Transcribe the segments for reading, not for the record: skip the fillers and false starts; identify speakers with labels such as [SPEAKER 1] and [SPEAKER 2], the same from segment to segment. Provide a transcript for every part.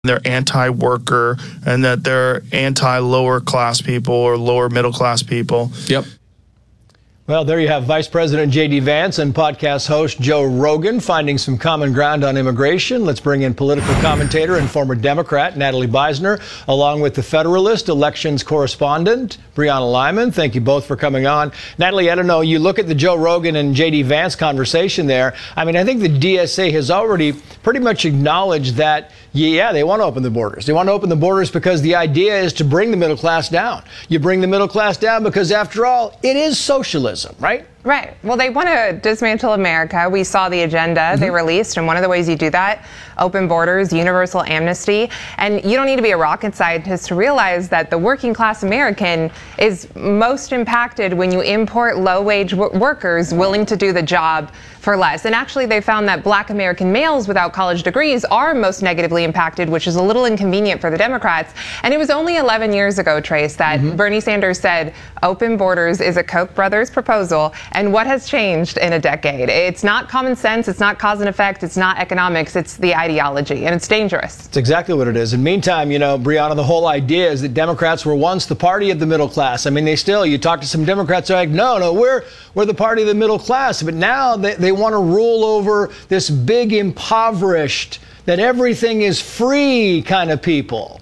[SPEAKER 1] they're anti-worker and that they're anti-lower class people or lower middle class people.
[SPEAKER 2] Yep.
[SPEAKER 3] Well, there you have Vice President J.D. Vance and podcast host Joe Rogan finding some common ground on immigration. Let's bring in political commentator and former Democrat Natalie Beisner, along with the Federalist elections correspondent Brianna Lyman. Thank you both for coming on. Natalie, I don't know, you look at the Joe Rogan and J.D. Vance conversation there. I mean, I think the DSA has already pretty much acknowledged that, yeah, they want to open the borders. They want to open the borders because the idea is to bring the middle class down. You bring the middle class down because, after all, it is socialism, right?
[SPEAKER 4] Right. Well, they want to dismantle America. We saw the agenda they released, and one of the ways you do that, open borders, universal amnesty. And you don't need to be a rocket scientist to realize that the working class American is most impacted when you import low-wage workers willing to do the job for less. And actually, they found that black American males without college degrees are most negatively impacted, which is a little inconvenient for the Democrats. And it was only 11 years ago, Trace, that Bernie Sanders said open borders is a Koch brothers proposal. And what has changed in a decade? It's not common sense, it's not cause and effect, it's not economics, it's the ideology, and it's dangerous.
[SPEAKER 3] It's exactly what it is. And meantime, you know, Brianna, the whole idea is that Democrats were once the party of the middle class. I mean, you talk to some Democrats, they're like, no, we're the party of the middle class. But now they want to rule over this big, impoverished, that everything is free kind of people.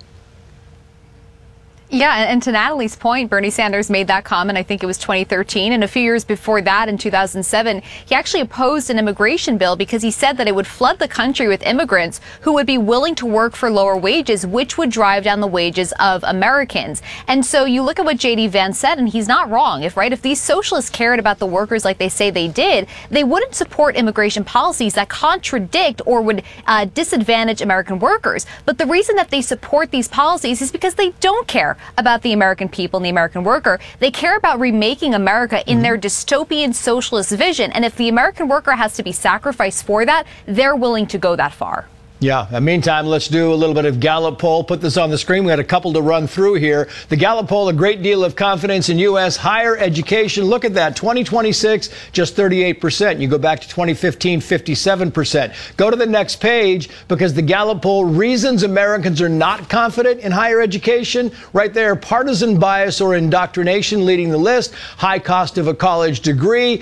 [SPEAKER 5] Yeah, and to Natalie's point, Bernie Sanders made that comment, I think it was 2013, and a few years before that, in 2007, he actually opposed an immigration bill because he said that it would flood the country with immigrants who would be willing to work for lower wages, which would drive down the wages of Americans. And so you look at what J.D. Vance said, and he's not wrong. If these socialists cared about the workers like they say they did, they wouldn't support immigration policies that contradict or would disadvantage American workers. But the reason that they support these policies is because they don't care about the American people and the American worker. They care about remaking America in their dystopian socialist vision. And if the American worker has to be sacrificed for that, they're willing to go that far.
[SPEAKER 3] Yeah. In the meantime, let's do a little bit of Gallup poll. Put this on the screen. We had a couple to run through here. The Gallup poll, a great deal of confidence in U.S. higher education. Look at that. 2026, just 38%. You go back to 2015, 57%. Go to the next page because the Gallup poll, reasons Americans are not confident in higher education. Right there, partisan bias or indoctrination leading the list. High cost of a college degree.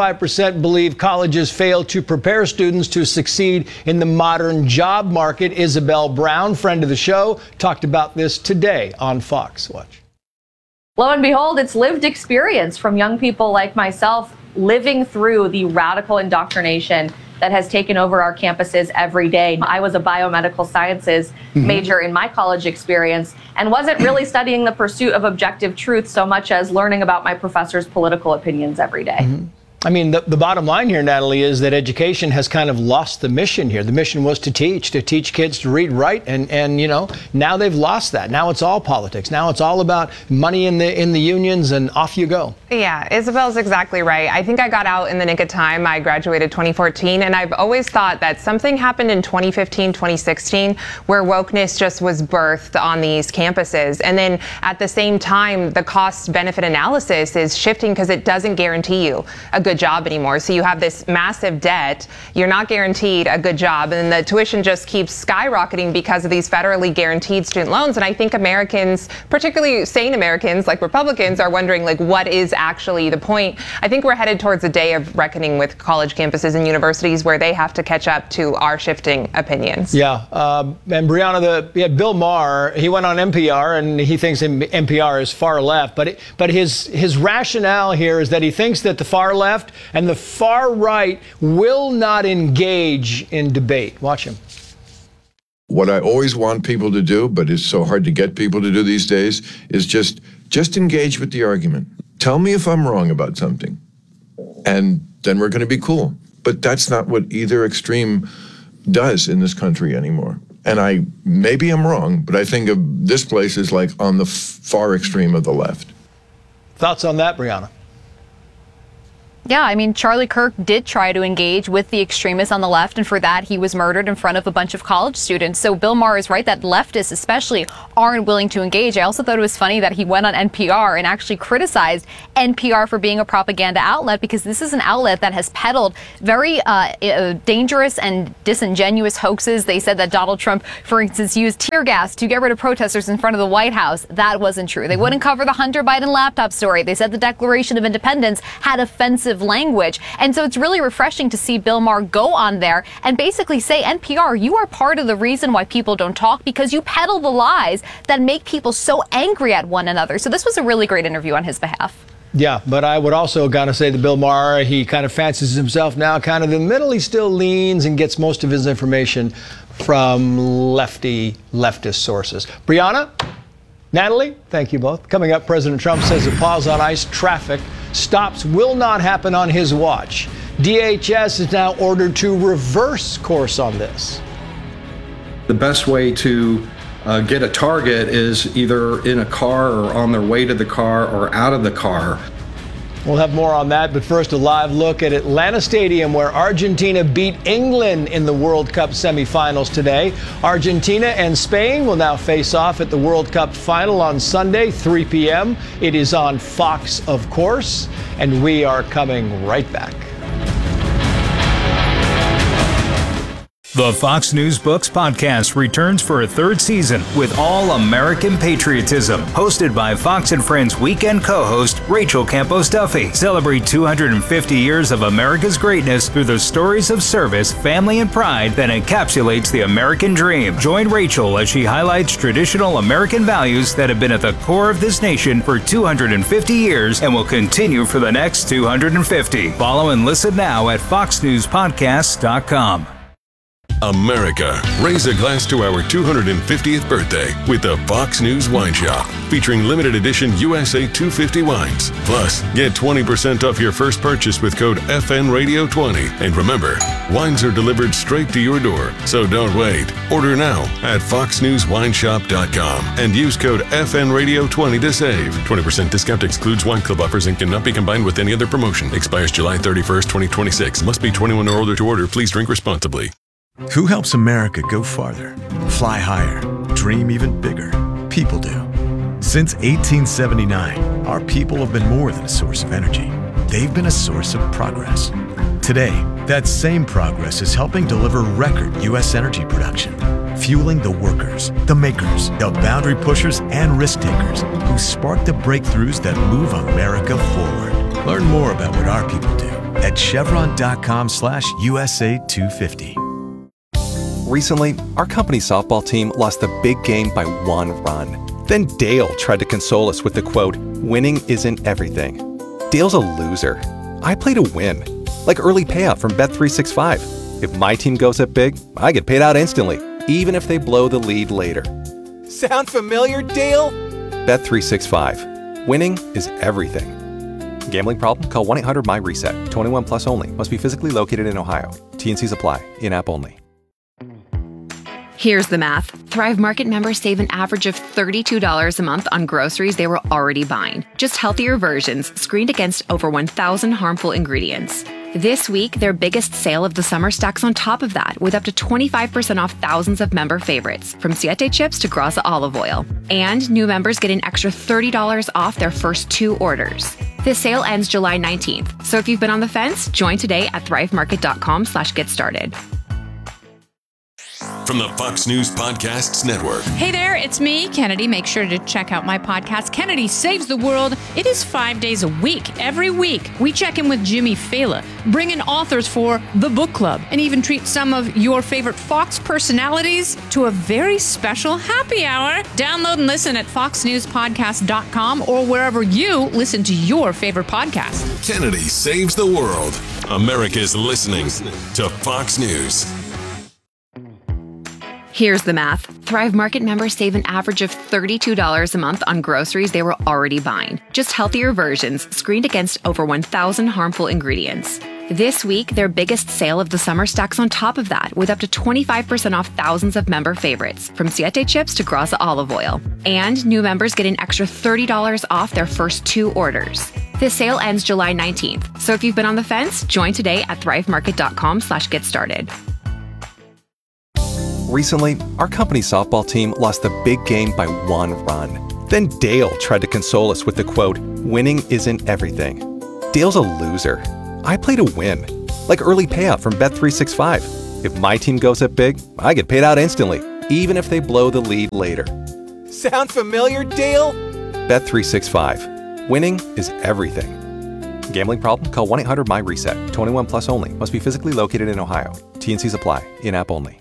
[SPEAKER 3] 25% believe colleges fail to prepare students to succeed in the modern job market. Isabel Brown, friend of the show, talked about this today on Fox. Watch.
[SPEAKER 6] Lo and behold, it's lived experience from young people like myself living through the radical indoctrination that has taken over our campuses every day. I was a biomedical sciences major in my college experience and wasn't really studying the pursuit of objective truth so much as learning about my professors' political opinions every day.
[SPEAKER 3] I mean, the bottom line here, Natalie, is that education has kind of lost the mission here. The mission was to teach kids to read, write, and you know, now they've lost that. Now it's all politics. Now it's all about money in the unions, and off you go.
[SPEAKER 4] Yeah, Isabel's exactly right. I think I got out in the nick of time. I graduated 2014, and I've always thought that something happened in 2015, 2016, where wokeness just was birthed on these campuses. And then at the same time, the cost-benefit analysis is shifting because it doesn't guarantee you a good job anymore. So you have this massive debt, you're not guaranteed a good job, and the tuition just keeps skyrocketing because of these federally guaranteed student loans. And I think Americans, particularly sane Americans like Republicans, are wondering, like, what is actually the point? I think we're headed towards a day of reckoning with college campuses and universities where they have to catch up to our shifting opinions.
[SPEAKER 3] Yeah, and Brianna, we had Bill Maher. He went on NPR, and he thinks NPR is far left, but his rationale here is that he thinks that the far left and the far right will not engage in debate. Watch him.
[SPEAKER 7] What I always want people to do, but it's so hard to get people to do these days, is just engage with the argument. Tell me if I'm wrong about something, and then we're going to be cool. But that's not what either extreme does in this country anymore. And maybe I'm wrong, but I think of this place as like on the far extreme of the left.
[SPEAKER 3] Thoughts on that, Brianna?
[SPEAKER 5] Yeah, I mean, Charlie Kirk did try to engage with the extremists on the left, and for that, he was murdered in front of a bunch of college students. So Bill Maher is right that leftists especially aren't willing to engage. I also thought it was funny that he went on NPR and actually criticized NPR for being a propaganda outlet, because this is an outlet that has peddled very dangerous and disingenuous hoaxes. They said that Donald Trump, for instance, used tear gas to get rid of protesters in front of the White House. That wasn't true. They wouldn't cover the Hunter Biden laptop story. They said the Declaration of Independence had offensive language. And so it's really refreshing to see Bill Maher go on there and basically say, NPR, you are part of the reason why people don't talk, because you peddle the lies that make people so angry at one another. So this was a really great interview on his behalf.
[SPEAKER 3] Yeah, but I would also kind of say that Bill Maher, he kind of fancies himself now kind of in the middle. He still leans and gets most of his information from leftist sources. Brianna, Natalie, thank you both. Coming up, President Trump says a pause on ICE traffic stops will not happen on his watch. DHS is now ordered to reverse course on this.
[SPEAKER 2] The best way to get a target is either in a car or on their way to the car or out of the car.
[SPEAKER 3] We'll have more on that, but first a live look at Atlanta Stadium, where Argentina beat England in the World Cup semifinals today. Argentina and Spain will now face off at the World Cup final on Sunday, 3 p.m. It is on Fox, of course, and we are coming right back.
[SPEAKER 8] The Fox News Books podcast returns for a third season with all American patriotism. Hosted by Fox and Friends weekend co-host Rachel Campos Duffy. Celebrate 250 years of America's greatness through the stories of service, family, and pride that encapsulates the American dream. Join Rachel as she highlights traditional American values that have been at the core of this nation for 250 years and will continue for the next 250. Follow and listen now at foxnewspodcasts.com.
[SPEAKER 9] America, raise a glass to our 250th birthday with the Fox News Wine Shop, featuring limited edition USA 250 wines. Plus, get 20% off your first purchase with code FNRadio20. And remember, wines are delivered straight to your door, so don't wait. Order now at foxnewswineshop.com and use code FNRadio20 to save. 20% discount excludes wine club offers and cannot be combined with any other promotion. Expires July 31st, 2026. Must be 21 or older to order. Please drink responsibly.
[SPEAKER 10] Who helps America go farther, fly higher, dream even bigger? People do. Since 1879, our people have been more than a source of energy. They've been a source of progress. Today, that same progress is helping deliver record U.S. energy production, fueling the workers, the makers, the boundary pushers, and risk takers who spark the breakthroughs that move America forward. Learn more about what our people do at chevron.com/USA250.
[SPEAKER 11] Recently, our company's softball team lost the big game by 1 run. Then Dale tried to console us with the quote, "Winning isn't everything." Dale's a loser. I play to win. Like early payout from Bet365. If my team goes up big, I get paid out instantly, even if they blow the lead later.
[SPEAKER 12] Sound familiar, Dale?
[SPEAKER 11] Bet365. Winning is everything. Gambling problem? Call 1-800-MY-RESET. 21 plus only. Must be physically located in Ohio. T&Cs apply. In-app only.
[SPEAKER 13] Here's the math. Thrive Market members save an average of $32 a month on groceries they were already buying. Just healthier versions, screened against over 1,000 harmful ingredients. This week, their biggest sale of the summer stacks on top of that, with up to 25% off thousands of member favorites, from Siete chips to Graza olive oil. And new members get an extra $30 off their first 2 orders. This sale ends July 19th, so if you've been on the fence, join today at thrivemarket.com/get started.
[SPEAKER 9] From the Fox News Podcasts Network.
[SPEAKER 14] Hey there, it's me, Kennedy. Make sure to check out my podcast, Kennedy Saves the World. It is 5 days a week. Every week, we check in with Jimmy Fallon, bring in authors for the book club, and even treat some of your favorite Fox personalities to a very special happy hour. Download and listen at foxnewspodcast.com or wherever you listen to your favorite podcast.
[SPEAKER 9] Kennedy Saves the World. America's listening to Fox News.
[SPEAKER 13] Here's the math. Thrive Market members save an average of $32 a month on groceries they were already buying. Just healthier versions, screened against over 1,000 harmful ingredients. This week, their biggest sale of the summer stacks on top of that, with up to 25% off thousands of member favorites, from Siete chips to Graza olive oil. And new members get an extra $30 off their first 2 orders. This sale ends July 19th. So if you've been on the fence, join today at thrivemarket.com/get started.
[SPEAKER 11] Recently, our company softball team lost the big game by 1 run. Then Dale tried to console us with the quote, "Winning isn't everything." Dale's a loser. I play to win, like early payout from Bet365. If my team goes up big, I get paid out instantly, even if they blow the lead later.
[SPEAKER 12] Sound familiar, Dale?
[SPEAKER 11] Bet365. Winning is everything. Gambling problem? Call 1-800-MY-RESET. 21 plus only. Must be physically located in Ohio. T&Cs apply. In-app only.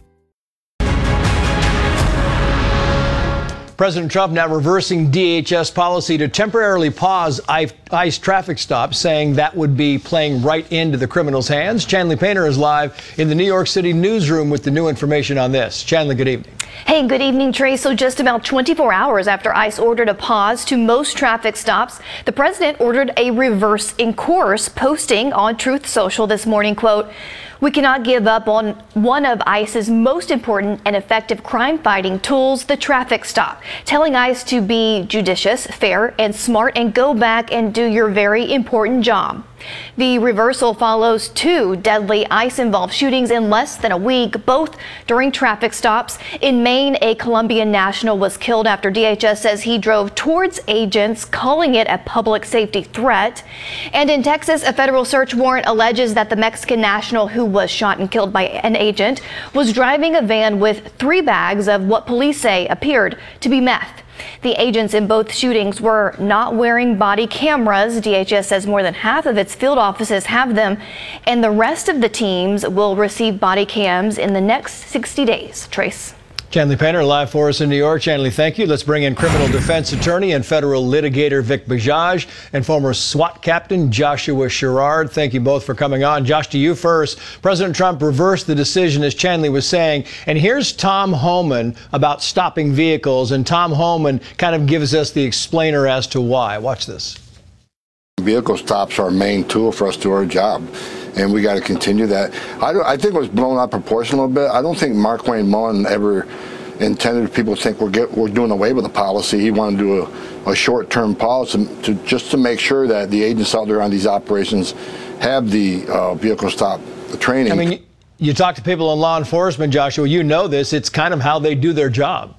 [SPEAKER 3] President Trump now reversing DHS policy to temporarily pause ICE traffic stops, saying that would be playing right into the criminals' hands. Chanley Painter is live in the New York City newsroom with the new information on this. Chanley, good evening.
[SPEAKER 15] Hey, good evening, Trey. So just about 24 hours after ICE ordered a pause to most traffic stops, the president ordered a reverse in course, posting on Truth Social this morning, quote, "We cannot give up on one of ICE's most important and effective crime-fighting tools, the traffic stop, telling ICE to be judicious, fair, and smart and go back and do your very important job." The reversal follows 2 deadly ICE-involved shootings in less than a week, both during traffic stops. In Maine, a Colombian national was killed after DHS says he drove towards agents, calling it a public safety threat. And in Texas, a federal search warrant alleges that the Mexican national who was shot and killed by an agent was driving a van with 3 bags of what police say appeared to be meth. The agents in both shootings were not wearing body cameras. DHS says more than half of its field offices have them, and the rest of the teams will receive body cams in the next 60 days. Trace.
[SPEAKER 3] Chanley Painter live for us in New York. Chanley, thank you. Let's bring in criminal defense attorney and federal litigator Vic Bajaj and former SWAT captain Joshua Sherrard. Thank you both for coming on. Josh, to you first. President Trump reversed the decision, as Chanley was saying. And here's Tom Homan about stopping vehicles. And Tom Homan kind of gives us the explainer as to why. Watch this.
[SPEAKER 16] Vehicle stops are our main tool for us to do our job, and we got to continue that. I think it was blown out of proportion a little bit. I don't think Markwayne Mullin ever intended people to think we're doing away with the policy. He wanted to do a short-term policy just to make sure that the agents out there on these operations have the vehicle stop training.
[SPEAKER 3] I mean, you talk to people in law enforcement, Joshua, you know this. It's kind of how they do their job.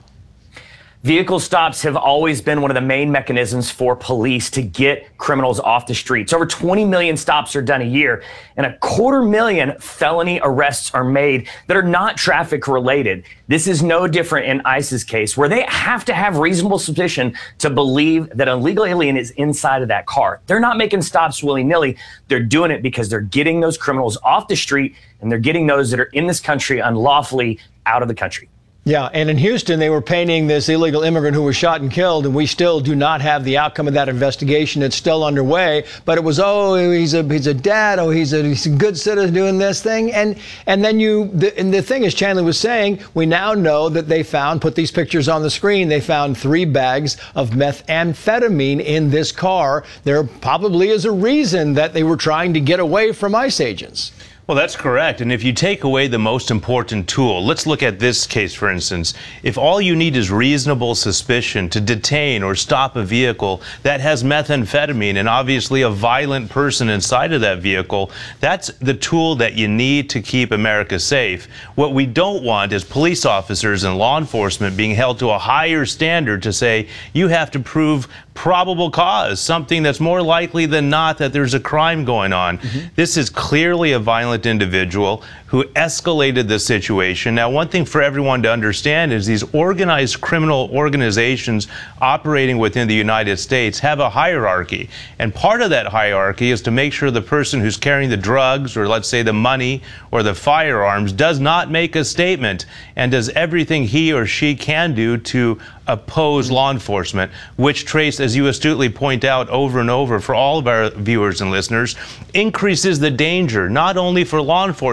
[SPEAKER 17] Vehicle stops have always been one of the main mechanisms for police to get criminals off the streets. Over 20 million stops are done a year, and 250,000 felony arrests are made that are not traffic related. This is no different in ICE's case, where they have to have reasonable suspicion to believe that an illegal alien is inside of that car. They're not making stops willy-nilly. They're doing it because they're getting those criminals off the street, and they're getting those that are in this country unlawfully out of the country.
[SPEAKER 3] Yeah, and in Houston, they were painting this illegal immigrant who was shot and killed, and we still do not have the outcome of that investigation. It's still underway, but it was, oh, he's a dad, oh, he's a good citizen doing this thing, and then the thing is, Chanley was saying, we now know that they put these pictures on the screen, they found 3 bags of methamphetamine in this car. There probably is a reason that they were trying to get away from ICE agents.
[SPEAKER 18] Well, that's correct. And if you take away the most important tool, let's look at this case, for instance. If all you need is reasonable suspicion to detain or stop a vehicle that has methamphetamine and obviously a violent person inside of that vehicle, that's the tool that you need to keep America safe. What we don't want is police officers and law enforcement being held to a higher standard to say you have to prove probable cause, something that's more likely than not that there's a crime going on. This is clearly a violent individual who escalated the situation. Now, one thing for everyone to understand is these organized criminal organizations operating within the United States have a hierarchy. And part of that hierarchy is to make sure the person who's carrying the drugs, or let's say the money or the firearms, does not make a statement and does everything he or she can do to oppose law enforcement, which, Trace, as you astutely point out over and over for all of our viewers and listeners, increases the danger not only for law enforcement officers,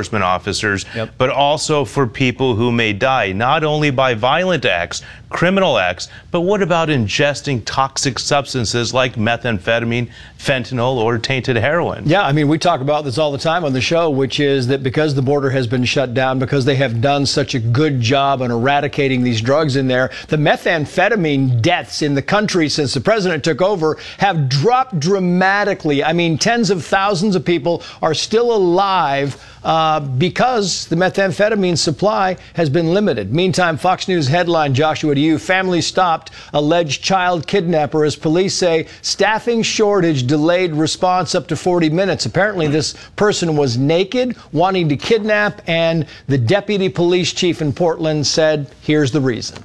[SPEAKER 18] officers, but also for people who may die, not only by violent acts, criminal acts, but what about ingesting toxic substances like methamphetamine, fentanyl, or tainted heroin?
[SPEAKER 3] Yeah, I mean, we talk about this all the time on the show, which is that because the border has been shut down, because they have done such a good job on eradicating these drugs in there, the methamphetamine deaths in the country since the president took over have dropped dramatically. I mean, tens of thousands of people are still alive because the methamphetamine supply has been limited. Meantime, Fox News headline, Joshua, to you, family stopped alleged child kidnapper as police say staffing shortage delayed response up to 40 minutes. Apparently, this person was naked, wanting to kidnap, and the deputy police chief in Portland said, here's the reason.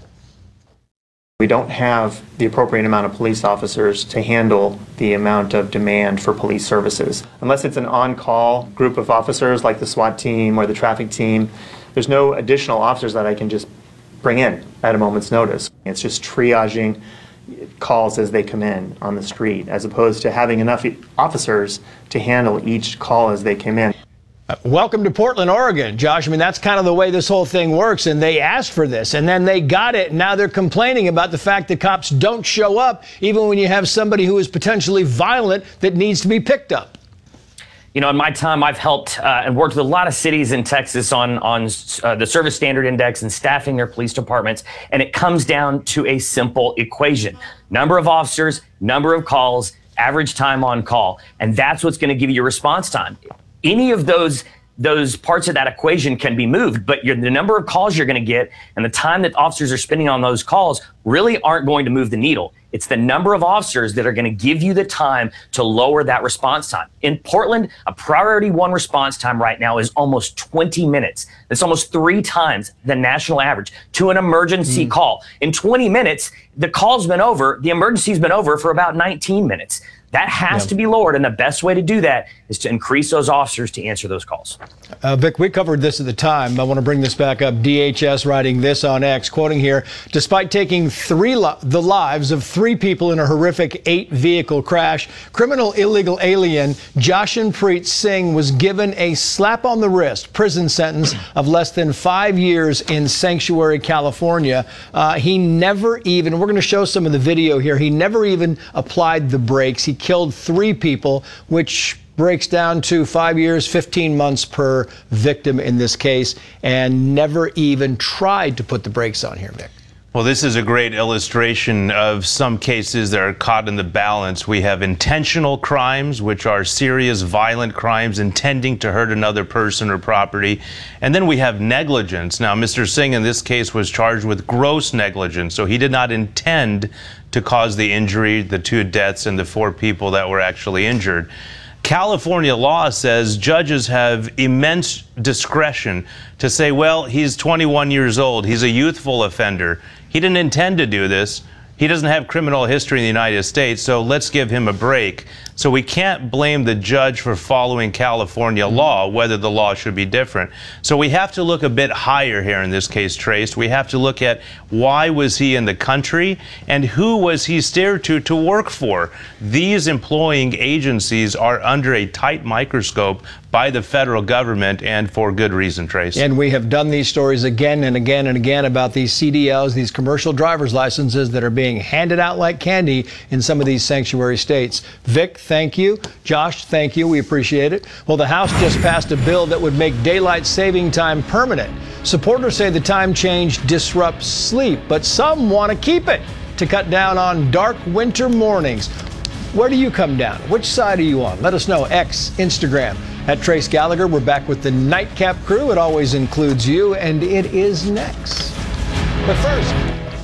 [SPEAKER 19] We don't have the appropriate amount of police officers to handle the amount of demand for police services. Unless it's an on-call group of officers like the SWAT team or the traffic team, there's no additional officers that I can just bring in at a moment's notice. It's just triaging calls as they come in on the street, as opposed to having enough officers to handle each call as they come in.
[SPEAKER 3] Welcome to Portland, Oregon, Josh. I mean, that's kind of the way this whole thing works. And they asked for this, and then they got it. And now they're complaining about the fact that cops don't show up, even when you have somebody who is potentially violent that needs to be picked up.
[SPEAKER 17] You know, in my time, I've helped and worked with a lot of cities in Texas on the Service Standard Index and staffing their police departments. And it comes down to a simple equation: number of officers, number of calls, average time on call. And that's what's going to give you your response time. Any of those parts of that equation can be moved, but the number of calls you're going to get and the time that officers are spending on those calls really aren't going to move the needle. It's the number of officers that are going to give you the time to lower that response time. In Portland, a priority one response time right now is almost 20 minutes. That's almost 3 times the national average to an emergency call. In 20 minutes, the call's been over, the emergency's been over for about 19 minutes. That has to be lowered, and the best way to do that is to increase those officers to answer those calls.
[SPEAKER 3] Vic, we covered this at the time. I want to bring this back up. DHS writing this on X, quoting here, despite taking the lives of 3 people in a horrific 8-vehicle crash, criminal illegal alien Jashanpreet Singh was given a slap on the wrist prison sentence of less than 5 years in Sanctuary, California. He never even, we're going to show some of the video here, he never even applied the brakes. He killed 3 people, which breaks down to 5 years, 15 months per victim in this case, and never even tried to put the brakes on here, Vic.
[SPEAKER 18] Well, this is a great illustration of some cases that are caught in the balance. We have intentional crimes, which are serious violent crimes intending to hurt another person or property. And then we have negligence. Now, Mr. Singh in this case was charged with gross negligence, so he did not intend to cause the injury, the 2 deaths, and the 4 people that were actually injured. California law says judges have immense discretion to say, well, he's 21 years old, he's a youthful offender, he didn't intend to do this, he doesn't have criminal history in the United States, so let's give him a break. So we can't blame the judge for following California law, whether the law should be different. So we have to look a bit higher here in this case, Trace. We have to look at why was he in the country and who was he steered to work for. These employing agencies are under a tight microscope by the federal government, and for good reason, Trace.
[SPEAKER 3] And we have done these stories again and again and again about these CDLs, these commercial driver's licenses that are being handed out like candy in some of these sanctuary states. Vic, thank you. Josh, thank you. We appreciate it. Well, the House just passed a bill that would make daylight saving time permanent. Supporters say the time change disrupts sleep, but some want to keep it to cut down on dark winter mornings. Where do you come down? Which side are you on? Let us know. X, Instagram, at Trace Gallagher. We're back with the Nightcap crew. It always includes you, and it is next. But first,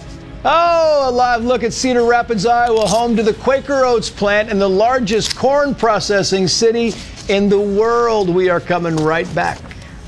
[SPEAKER 3] a live look at Cedar Rapids, Iowa, home to the Quaker Oats plant and the largest corn processing city in the world. We are coming right back.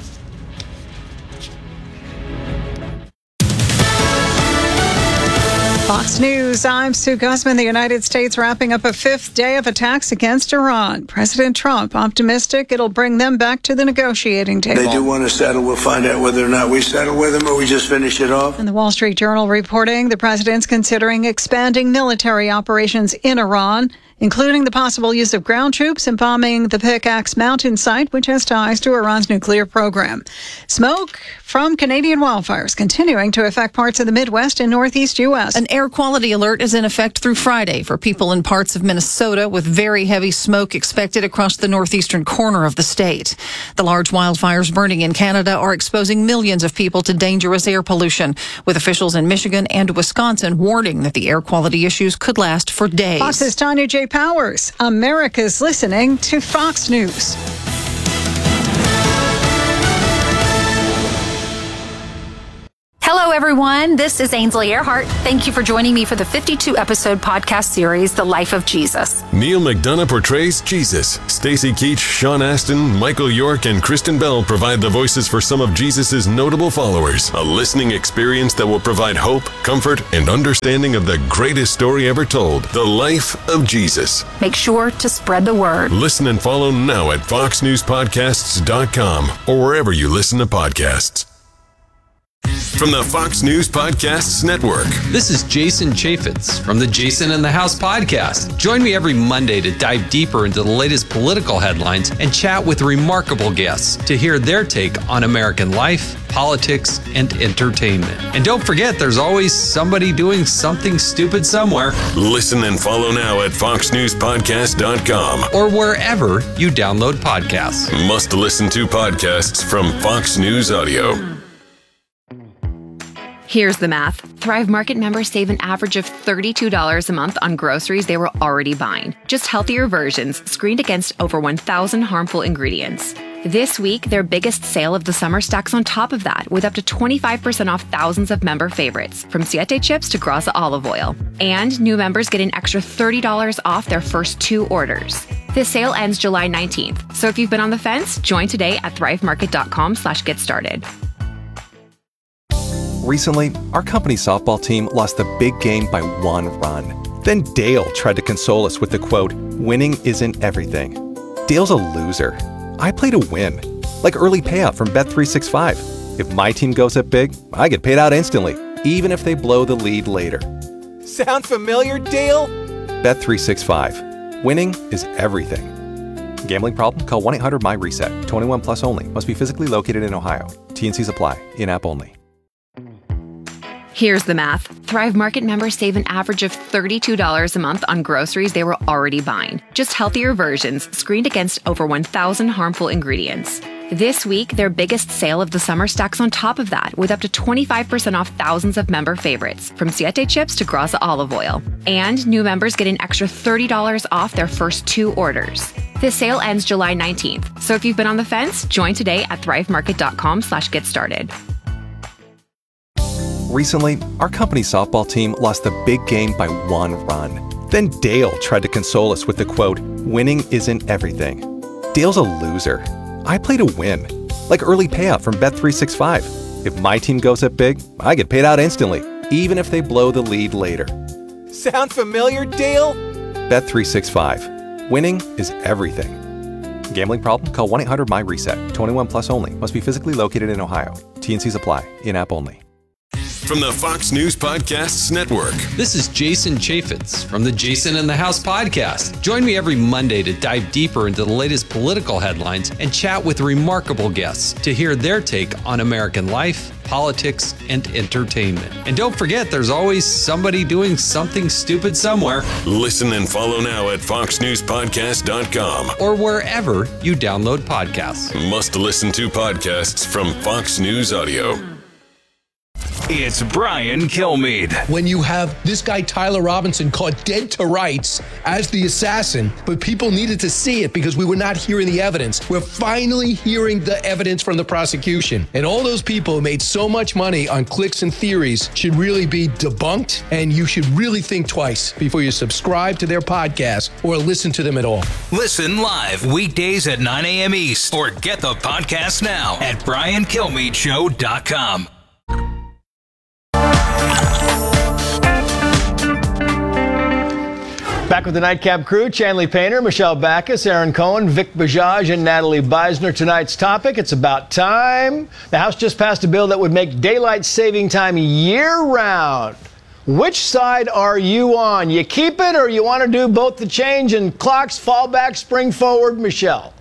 [SPEAKER 20] Fox News, I'm Sue Guzman. The United States wrapping up a 5th day of attacks against Iran. President Trump optimistic it'll bring them back to the negotiating table.
[SPEAKER 21] They do want to settle. We'll find out whether or not we settle with them or we just finish it off.
[SPEAKER 20] And the Wall Street Journal reporting the president's considering expanding military operations in Iran including the possible use of ground troops in bombing the Pickaxe Mountain site, which has ties to Iran's nuclear program. Smoke from Canadian wildfires continuing to affect parts of the Midwest and Northeast U.S.
[SPEAKER 1] An air quality alert is in effect through Friday for people in parts of Minnesota, with very heavy smoke expected across the northeastern corner of the state. The large wildfires burning in Canada are exposing millions of people to dangerous air pollution, with officials in Michigan and Wisconsin warning that the air quality issues could last for days.
[SPEAKER 20] Fox's Tanya J. Powers. America's listening to Fox News.
[SPEAKER 22] Hello, everyone. This is Ainsley Earhart. Thank you for joining me for the 52-episode podcast series, The Life of Jesus.
[SPEAKER 9] Neil McDonough portrays Jesus. Stacy Keach, Sean Astin, Michael York, and Kristen Bell provide the voices for some of Jesus' notable followers. A listening experience that will provide hope, comfort, and understanding of the greatest story ever told, the life of Jesus.
[SPEAKER 22] Make sure to spread the word.
[SPEAKER 9] Listen and follow now at foxnewspodcasts.com or wherever you listen to podcasts. From the Fox News Podcasts Network.
[SPEAKER 23] This is Jason Chaffetz from the Jason in the House podcast. Join me every Monday to dive deeper into the latest political headlines and chat with remarkable guests to hear their take on American life, politics, and entertainment. And don't forget, there's always somebody doing something stupid somewhere.
[SPEAKER 9] Listen and follow now at foxnewspodcast.com
[SPEAKER 23] or wherever you download podcasts.
[SPEAKER 9] Must listen to podcasts from Fox News Audio.
[SPEAKER 13] Here's the math. Thrive Market members save an average of $32 a month on groceries they were already buying. Just healthier versions, screened against over 1,000 harmful ingredients. This week, their biggest sale of the summer stacks on top of that, with up to 25% off thousands of member favorites, from Siete chips to Graza olive oil. And new members get an extra $30 off their first 2 orders. This sale ends July 19th, so if you've been on the fence, join today at thrivemarket.com/get started.
[SPEAKER 11] Recently, our company softball team lost the big game by 1 run. Then Dale tried to console us with the quote, "Winning isn't everything." Dale's a loser. I play to win, like early payout from Bet365. If my team goes up big, I get paid out instantly, even if they blow the lead later.
[SPEAKER 12] Sound familiar, Dale?
[SPEAKER 11] Bet365. Winning is everything. Gambling problem? Call 1-800-MY-RESET. 21 plus only. Must be physically located in Ohio. T&Cs apply. In-app only.
[SPEAKER 13] Here's the math. Thrive Market members save an average of $32 a month on groceries they were already buying. Just healthier versions, screened against over 1,000 harmful ingredients. This week, their biggest sale of the summer stacks on top of that, with up to 25% off thousands of member favorites, from Siete chips to Graza olive oil. And new members get an extra $30 off their first 2 orders. This sale ends July 19th, so if you've been on the fence, join today at thrivemarket.com/get started.
[SPEAKER 11] Recently, our company softball team lost the big game by 1 run. Then Dale tried to console us with the quote, "Winning isn't everything." Dale's a loser. I play to win, like early payout from Bet365. If my team goes up big, I get paid out instantly, even if they blow the lead later.
[SPEAKER 12] Sound familiar, Dale?
[SPEAKER 11] Bet365. Winning is everything. Gambling problem? Call 1-800-MY-RESET. 21 plus only. Must be physically located in Ohio. T&Cs apply. In-app only.
[SPEAKER 9] From the Fox News Podcasts Network.
[SPEAKER 23] This is Jason Chaffetz from the Jason in the House podcast. Join me every Monday to dive deeper into the latest political headlines and chat with remarkable guests to hear their take on American life, politics, and entertainment. And don't forget, there's always somebody doing something stupid somewhere.
[SPEAKER 9] Listen and follow now at foxnewspodcast.com
[SPEAKER 23] or wherever you download podcasts.
[SPEAKER 9] Must listen to podcasts from Fox News Audio.
[SPEAKER 8] It's Brian Kilmeade.
[SPEAKER 24] When you have this guy, Tyler Robinson, caught dead to rights as the assassin, but people needed to see it because we were not hearing the evidence. We're finally hearing the evidence from the prosecution. And all those people who made so much money on clicks and theories should really be debunked, and you should really think twice before you subscribe to their podcast or listen to them at all.
[SPEAKER 8] Listen live weekdays at 9 a.m. East or get the podcast now at BrianKilmeadeShow.com.
[SPEAKER 3] Back with the Nightcap crew, Chanley Painter, Michelle Backus, Aaron Cohen, Vic Bajaj, and Natalie Beisner. Tonight's topic, it's about time. The House just passed a bill that would make daylight saving time year-round. Which side are you on? You keep it, or you want to do both the change and clocks, fall back, spring forward? Michelle.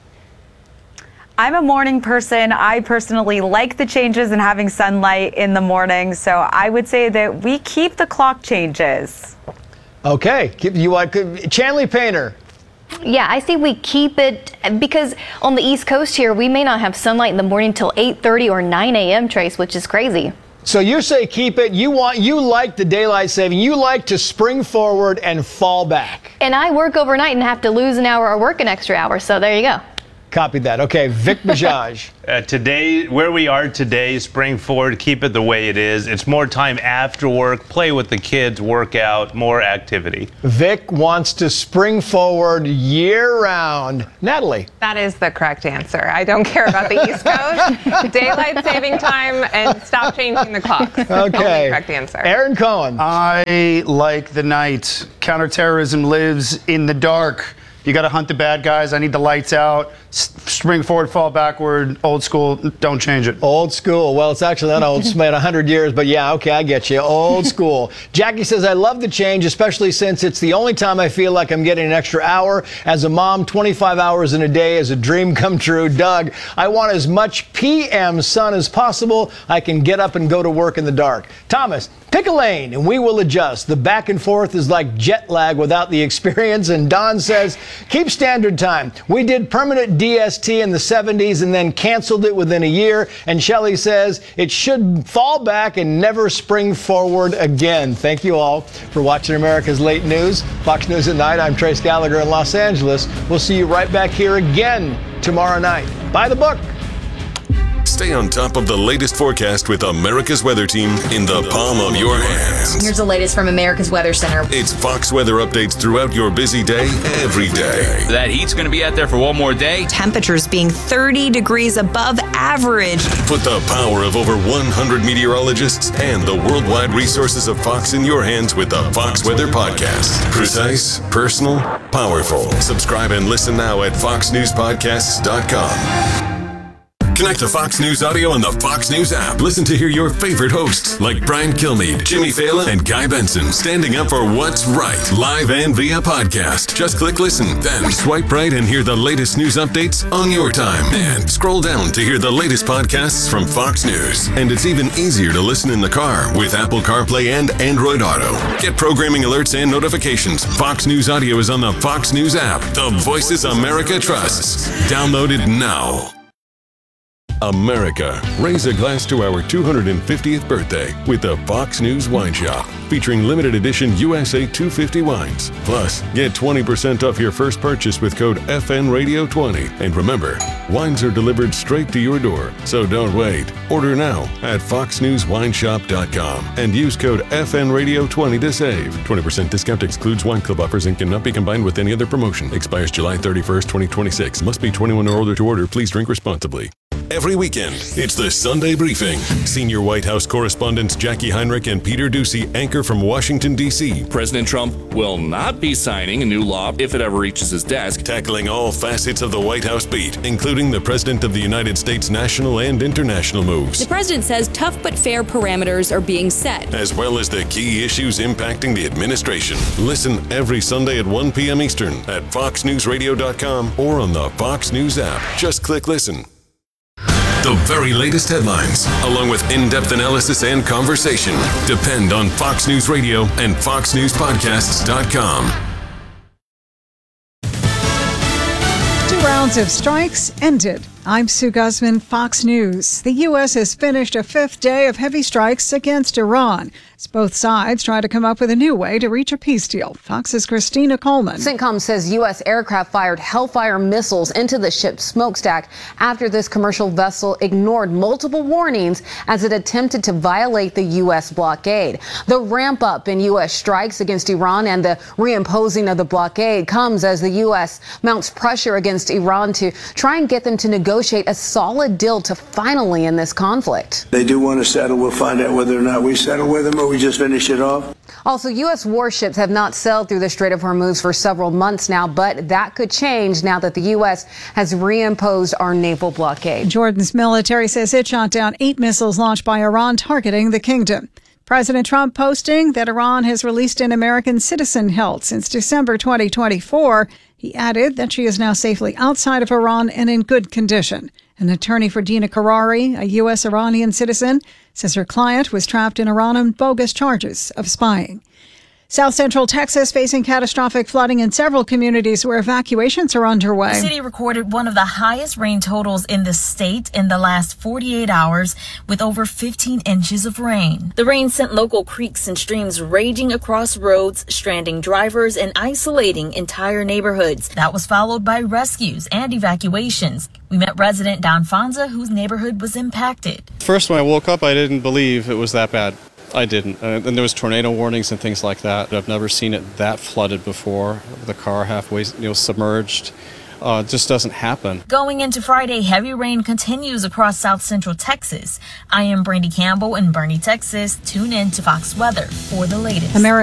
[SPEAKER 4] I'm a morning person. I personally like the changes and having sunlight in the morning. So I would say that we keep the clock changes.
[SPEAKER 3] Okay. You want Chanley Painter?
[SPEAKER 15] Yeah, I say we keep it because on the East Coast here, we may not have sunlight in the morning till 8:30 or 9 a.m., Trace, which is crazy.
[SPEAKER 3] So you say keep it. You like the daylight saving. You like to spring forward and fall back.
[SPEAKER 15] And I work overnight and have to lose an hour or work an extra hour. So there you go.
[SPEAKER 3] Copied that. Okay, Vic Bajaj.
[SPEAKER 18] Today, where we are today, spring forward, keep it the way it is. It's more time after work, play with the kids, work out, more activity.
[SPEAKER 3] Vic wants to spring forward year-round. Natalie.
[SPEAKER 5] That is the correct answer. I don't care about the East Coast, daylight saving time, and stop changing the clocks.
[SPEAKER 3] Okay.
[SPEAKER 5] Only correct answer.
[SPEAKER 3] Aaron Cohen.
[SPEAKER 6] I like the night. Counterterrorism lives in the dark. You got to hunt the bad guys. I need the lights out. Spring forward, fall backward. Old school. Don't change it.
[SPEAKER 3] Old school. Well, it's actually not old. It's been 100 years, but yeah, okay, I get you. Old school. Jackie says, I love the change, especially since it's the only time I feel like I'm getting an extra hour. As a mom, 25 hours in a day is a dream come true. Doug, I want as much PM sun as possible. I can get up and go to work in the dark. Thomas, pick a lane and we will adjust. The back and forth is like jet lag without the experience. And Don says, keep standard time. We did permanent DST in the 70s and then canceled it within a year. And Shelley says it should fall back and never spring forward again. Thank you all for watching America's Late News. Fox News at Night. I'm Trace Gallagher in Los Angeles. We'll see you right back here again tomorrow night. Buy the book.
[SPEAKER 9] Stay on top of the latest forecast with America's Weather Team in the palm of your hands.
[SPEAKER 7] Here's the latest from America's Weather Center.
[SPEAKER 9] It's Fox weather updates throughout your busy day, every day.
[SPEAKER 25] That heat's going to be out there for one more day.
[SPEAKER 26] Temperatures being 30 degrees above average.
[SPEAKER 9] Put the power of over 100 meteorologists and the worldwide resources of Fox in your hands with the Fox Weather Podcast. Precise, personal, powerful. Subscribe and listen now at foxnewspodcasts.com. Connect to Fox News Audio on the Fox News app. Listen to hear your favorite hosts like Brian Kilmeade, Jimmy Fallon, and Guy Benson standing up for what's right, live and via podcast. Just click listen, then swipe right and hear the latest news updates on your time. And scroll down to hear the latest podcasts from Fox News. And it's even easier to listen in the car with Apple CarPlay and Android Auto. Get programming alerts and notifications. Fox News Audio is on the Fox News app. The voices America trusts. Download it now. America, raise a glass to our 250th birthday with the Fox News Wine Shop, featuring limited edition USA 250 wines. Plus, get 20% off your first purchase with code FNRadio20. And remember, wines are delivered straight to your door, so don't wait. Order now at foxnewswineshop.com and use code FNRadio20 to save. 20% discount excludes wine club offers and cannot be combined with any other promotion. Expires July 31st, 2026. Must be 21 or older to order. Please drink responsibly. Every weekend, it's the Sunday Briefing. Senior White House correspondents Jackie Heinrich and Peter Doocy anchor from Washington, D.C.
[SPEAKER 27] President Trump will not be signing a new law if it ever reaches his desk.
[SPEAKER 9] Tackling all facets of the White House beat, including the President of the United States' national and international moves.
[SPEAKER 28] The president says tough but fair parameters are being set,
[SPEAKER 9] as well as the key issues impacting the administration. Listen every Sunday at 1 p.m. Eastern at foxnewsradio.com or on the Fox News app. Just click listen. The very latest headlines, along with in-depth analysis and conversation, depend on Fox News Radio and foxnewspodcasts.com.
[SPEAKER 20] 2 rounds of strikes ended. I'm Sue Guzman, Fox News. The U.S. has finished a 5th day of heavy strikes against Iran, as both sides try to come up with a new way to reach a peace deal. Fox's Christina Coleman.
[SPEAKER 29] CENTCOM says U.S. aircraft fired Hellfire missiles into the ship's smokestack after this commercial vessel ignored multiple warnings as it attempted to violate the U.S. blockade. The ramp up in U.S. strikes against Iran and the reimposing of the blockade comes as the U.S. mounts pressure against Iran to try and get them to negotiate a solid deal to finally end this conflict.
[SPEAKER 21] They do want to settle. We'll find out whether or not we settle with them or we just finish it off.
[SPEAKER 29] Also, U.S. warships have not sailed through the Strait of Hormuz for several months now, but that could change now that the U.S. has reimposed our naval blockade.
[SPEAKER 20] Jordan's military says it shot down 8 missiles launched by Iran targeting the kingdom. President Trump posting that Iran has released an American citizen held since December 2024. He added that she is now safely outside of Iran and in good condition. An attorney for Dina Karari, a U.S. Iranian citizen, says her client was trapped in Iran on bogus charges of spying. South Central Texas facing catastrophic flooding in several communities where evacuations are underway.
[SPEAKER 1] The city recorded one of the highest rain totals in the state in the last 48 hours with over 15 inches of rain. The rain sent local creeks and streams raging across roads, stranding drivers and isolating entire neighborhoods. That was followed by rescues and evacuations. We met resident Don Fonza, whose neighborhood was impacted.
[SPEAKER 2] First, when I woke up, I didn't believe it was that bad. I didn't. And there was tornado warnings and things like that. I've never seen it that flooded before. The car halfway, submerged. It just doesn't happen.
[SPEAKER 1] Going into Friday, heavy rain continues across South Central Texas. I am Brandy Campbell in Bernie, Texas. Tune in to Fox Weather for the latest.